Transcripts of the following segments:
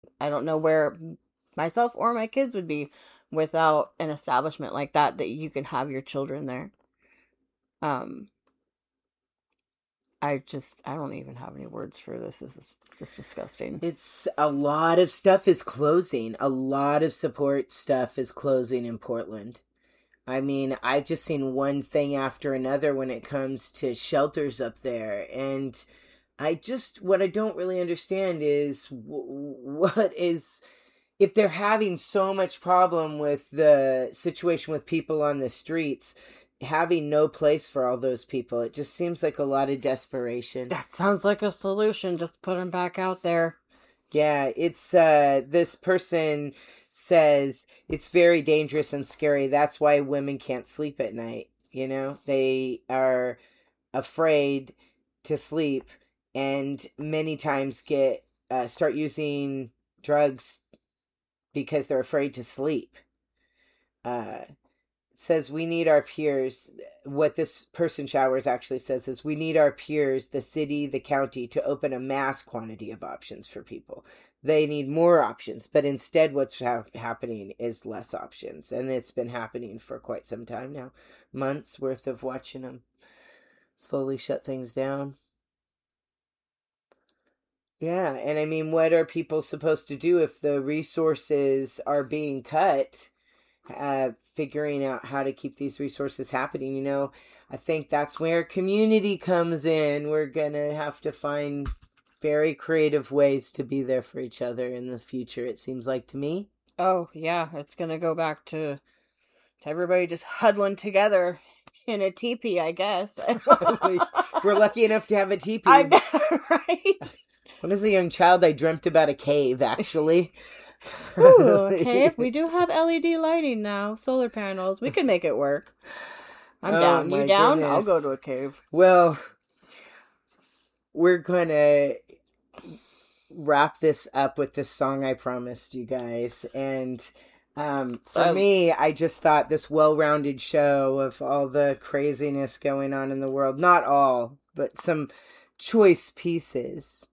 I don't know where myself or my kids would be without an establishment like that you can have your children there. Um, I don't even have any words for this. This is just disgusting. It's a lot of stuff is closing. A lot of support stuff is closing in Portland. I mean, I've just seen one thing after another when it comes to shelters up there. And what I don't really understand is what is, if they're having so much problem with the situation with people on the streets, having no place for all those people, it just seems like a lot of desperation. That sounds like a solution. Just put them back out there. Yeah, it's, this person says it's very dangerous and scary. That's why women can't sleep at night. You know, they are afraid to sleep and many times start using drugs because they're afraid to sleep. Says we need our peers. What this person showers actually says is we need our peers, the city, the county, to open a mass quantity of options for people. They need more options, but instead what's happening is less options. And it's been happening for quite some time now. Months worth of watching them slowly shut things down. Yeah, and I mean, what are people supposed to do if the resources are being cut? Figuring out how to keep these resources happening, I think that's where community comes in. We're gonna have to find very creative ways to be there for each other in the future, it seems like to me. Oh, yeah, it's gonna go back to everybody just huddling together in a teepee, I guess. If we're lucky enough to have a teepee. I know, right? When I was a young child, I dreamt about a cave, actually. Ooh, a cave. We do have LED lighting now, solar panels. We can make it work. I'm down. You down? Goodness. I'll go to a cave. Well, we're gonna wrap this up with this song I promised you guys. And for me, I just thought this well-rounded show of all the craziness going on in the world, not all, but some choice pieces,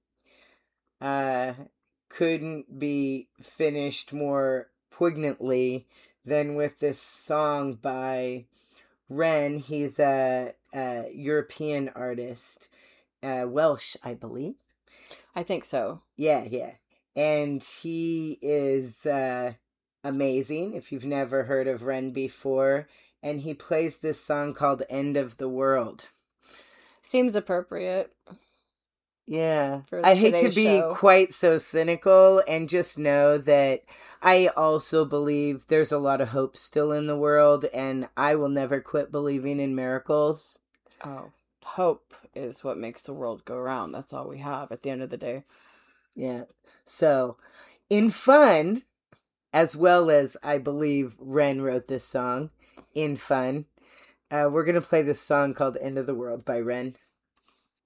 couldn't be finished more poignantly than with this song by Ren. He's a European artist, Welsh, I believe. I think so. Yeah. And he is amazing, if you've never heard of Ren before. And he plays this song called End of the World. Seems appropriate. Yeah. I hate to be quite so cynical and just know that I also believe there's a lot of hope still in the world, and I will never quit believing in miracles. Oh, hope is what makes the world go round. That's all we have at the end of the day. Yeah. So, in fun, as well as I believe Ren wrote this song, in fun, we're going to play this song called End of the World by Ren.